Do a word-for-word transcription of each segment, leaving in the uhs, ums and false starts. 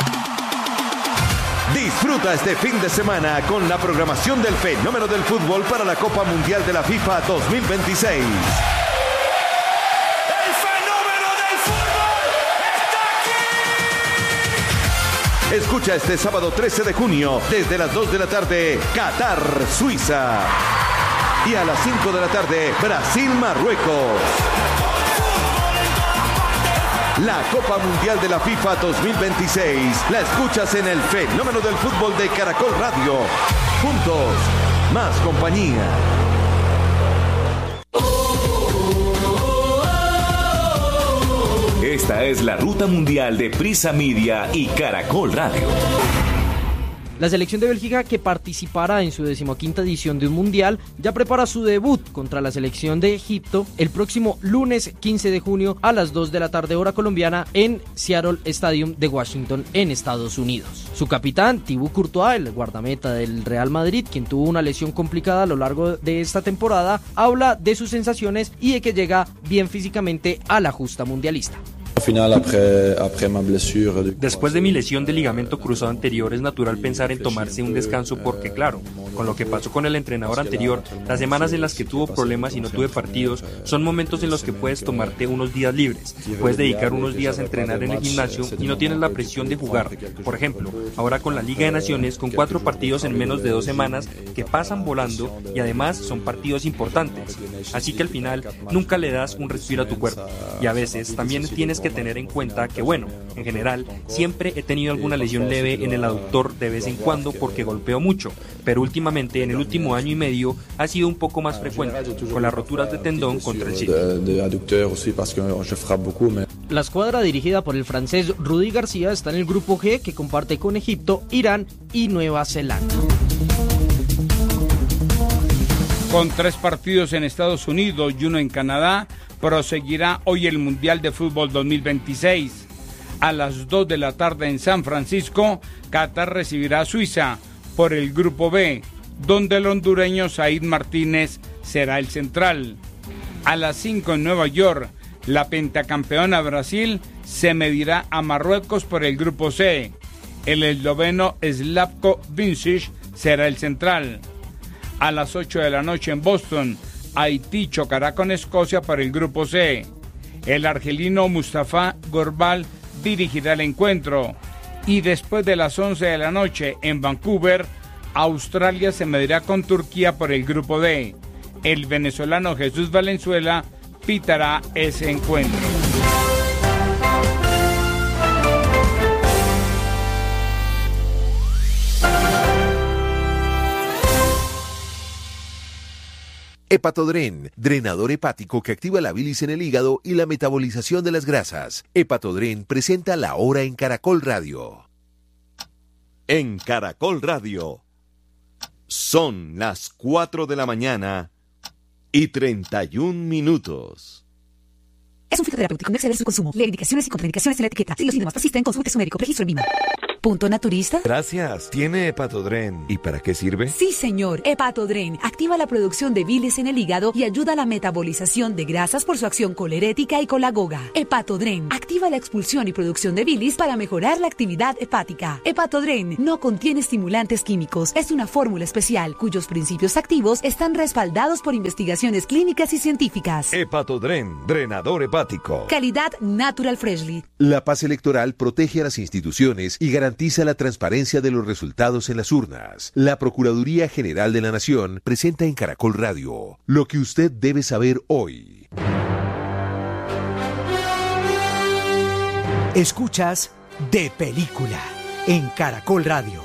Disfruta este fin de semana con la programación del fenómeno del fútbol para la Copa Mundial de la FIFA dos mil veintiséis. ¡El fenómeno del fútbol está aquí! Escucha este sábado trece de junio desde las dos de la tarde, Qatar, Suiza. Y a las cinco de la tarde, Brasil, Marruecos. La Copa Mundial de la FIFA dos mil veintiséis la escuchas en el fenómeno del fútbol de Caracol Radio. Juntos, más compañía. Esta es la ruta mundial de Prisa Media y Caracol Radio. La selección de Bélgica, que participará en su decimoquinta edición de un mundial, ya prepara su debut contra la selección de Egipto el próximo lunes quince de junio a las dos de la tarde hora colombiana en Seattle Stadium de Washington, en Estados Unidos. Su capitán, Thibaut Courtois, el guardameta del Real Madrid, quien tuvo una lesión complicada a lo largo de esta temporada, habla de sus sensaciones y de que llega bien físicamente a la justa mundialista. Después de mi lesión de ligamento cruzado anterior, es natural pensar en tomarse un descanso porque, claro, con lo que pasó con el entrenador anterior, las semanas en las que tuvo problemas y no tuve partidos son momentos en los que puedes tomarte unos días libres, puedes dedicar unos días a entrenar en el gimnasio y no tienes la presión de jugar. Por ejemplo, ahora con la Liga de Naciones, con cuatro partidos en menos de dos semanas que pasan volando y además son partidos importantes. Así que al final nunca le das un respiro a tu cuerpo y a veces también tienes que tener en cuenta que, bueno, en general siempre he tenido alguna lesión leve en el aductor de vez en cuando porque golpeo mucho, pero últimamente en el último año y medio ha sido un poco más frecuente con las roturas de tendón contra el City. La escuadra dirigida por el francés Rudy García está en el grupo G, que comparte con Egipto, Irán y Nueva Zelanda. Con tres partidos en Estados Unidos y uno en Canadá, proseguirá hoy el Mundial de Fútbol dos mil veintiséis. A las dos de la tarde en San Francisco, Qatar recibirá a Suiza por el Grupo B, donde el hondureño Said Martínez será el central. A las cinco en Nueva York, la pentacampeona Brasil se medirá a Marruecos por el Grupo C. El esloveno Slavko Vincic será el central. A las ocho de la noche en Boston, Haití chocará con Escocia por el Grupo C. El argelino Mustafa Gorbal dirigirá el encuentro. Y después de las once de la noche en Vancouver, Australia se medirá con Turquía por el Grupo D. El venezolano Jesús Valenzuela pitará ese encuentro. Hepatodren, drenador hepático que activa la bilis en el hígado y la metabolización de las grasas. Hepatodren presenta La Hora en Caracol Radio. En Caracol Radio son las cuatro de la mañana y treinta y un minutos. Es un fitoterapéutico, no exceder su consumo. Lee indicaciones y contraindicaciones en la etiqueta. Si los síntomas persisten, consulte a su médico. Registro en Vima. ¿Punto naturista? Gracias. ¿Tiene Hepatodren? ¿Y para qué sirve? Sí, señor. Hepatodren activa la producción de bilis en el hígado y ayuda a la metabolización de grasas por su acción colerética y colagoga. Hepatodren activa la expulsión y producción de bilis para mejorar la actividad hepática. Hepatodren no contiene estimulantes químicos. Es una fórmula especial cuyos principios activos están respaldados por investigaciones clínicas y científicas. Hepatodren, drenador hepático. Calidad Natural Freshly. La paz electoral protege a las instituciones y garantiza la transparencia de los resultados en las urnas. La Procuraduría General de la Nación presenta en Caracol Radio lo que usted debe saber hoy. Escuchas De Película en Caracol Radio.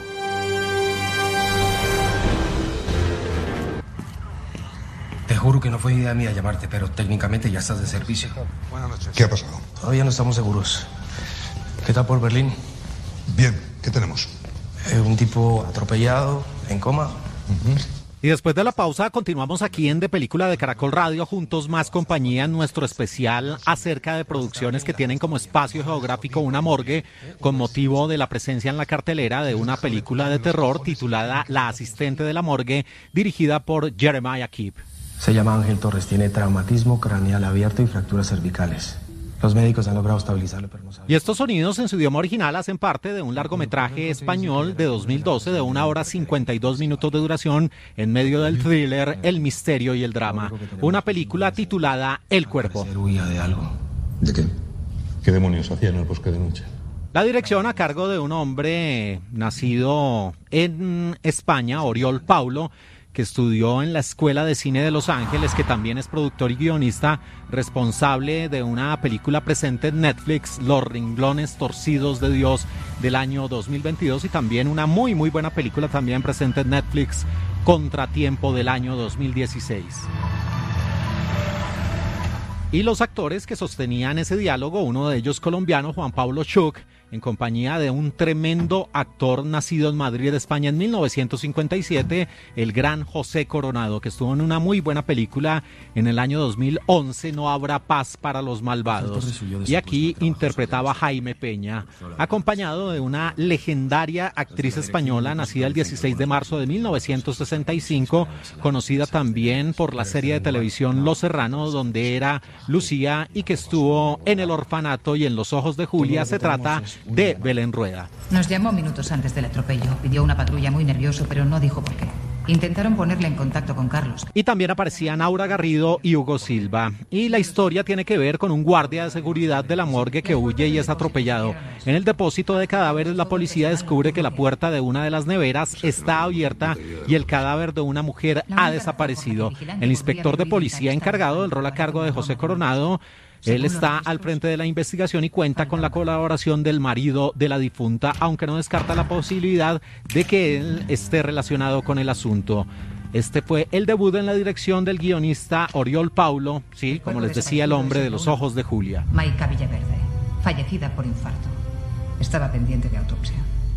Te juro que no fue idea mía llamarte, pero técnicamente ya estás de servicio. Buenas noches. ¿Qué ha pasado? Todavía no estamos seguros. ¿Qué tal por Berlín? Bien, ¿qué tenemos? Eh, un tipo atropellado, en coma. Uh-huh. Y después de la pausa continuamos aquí en De Película de Caracol Radio, juntos más compañía, en nuestro especial acerca de producciones que tienen como espacio geográfico una morgue con motivo de la presencia en la cartelera de una película de terror titulada La asistente de la morgue, dirigida por Jeremiah Kipp. Se llama Ángel Torres, tiene traumatismo craneal abierto y fracturas cervicales. Los médicos han logrado estabilizarlo, pero no saben. Y estos sonidos en su idioma original hacen parte de un largometraje español de dos mil doce de una hora cincuenta y dos minutos de duración en medio del thriller, el misterio y el drama. Una película titulada El Cuerpo. De algo. ¿De qué? ¿Qué demonios hacía en el bosque de noche? La dirección a cargo de un hombre nacido en España, Oriol Paulo, que estudió en la Escuela de Cine de Los Ángeles, que también es productor y guionista, responsable de una película presente en Netflix, Los Renglones Torcidos de Dios, del año dos mil veintidós, y también una muy muy buena película también presente en Netflix, Contratiempo, del año dos mil dieciséis. Y los actores que sostenían ese diálogo, uno de ellos colombiano, Juan Pablo Schuch, en compañía de un tremendo actor nacido en Madrid, España, en mil novecientos cincuenta y siete, el gran José Coronado, que estuvo en una muy buena película en el año dos mil once, No habrá paz para los malvados. Y aquí interpretaba a Jaime Peña, acompañado de una legendaria actriz española, nacida el dieciséis de marzo de mil novecientos sesenta y cinco, conocida también por la serie de televisión Los Serrano, donde era Lucía, y que estuvo en El orfanato y en Los ojos de Julia. Se trata de Belén Rueda. Nos llamó minutos antes del atropello. Pidió una patrulla, muy nervioso, pero no dijo por qué. Intentaron ponerle en contacto con Carlos. Y también aparecían Aura Garrido y Hugo Silva. Y la historia tiene que ver con un guardia de seguridad de la morgue que huye y es atropellado. En el depósito de cadáveres, la policía descubre que la puerta de una de las neveras está abierta y el cadáver de una mujer ha desaparecido. El inspector de policía encargado del rol a cargo de José Coronado, él está al frente de la investigación y cuenta con la colaboración del marido de la difunta, aunque no descarta la posibilidad de que él esté relacionado con el asunto. Este fue el debut en la dirección del guionista Oriol Paulo, sí, como les decía, el hombre de Los ojos de Julia. Maica Villaverde, fallecida por infarto. Estaba pendiente de autopsia.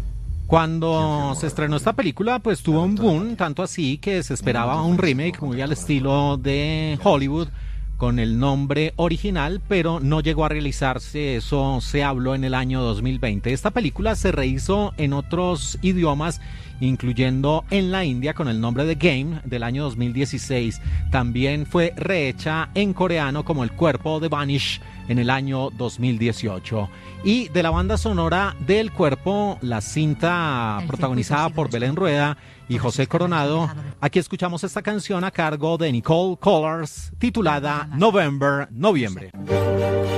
Cuando se estrenó esta película, pues tuvo un boom, tanto así que se esperaba un remake muy al estilo de Hollywood, con el nombre original, pero no llegó a realizarse. Eso se habló en el año dos mil veinte. Esta película se rehizo en otros idiomas, incluyendo en la India con el nombre de Game, del año dos mil dieciséis. También fue rehecha en coreano como El Cuerpo, de Vanish, en el año dos mil dieciocho. Y de la banda sonora del Cuerpo, la cinta protagonizada por Belén Rueda y José Coronado, aquí escuchamos esta canción a cargo de Nicole Colors, titulada November, Noviembre.